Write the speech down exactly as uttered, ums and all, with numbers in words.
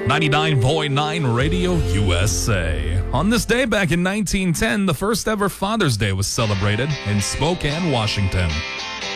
ninety-nine point nine Radio U S A. On this day back in nineteen ten, the first ever Father's Day was celebrated in Spokane, Washington.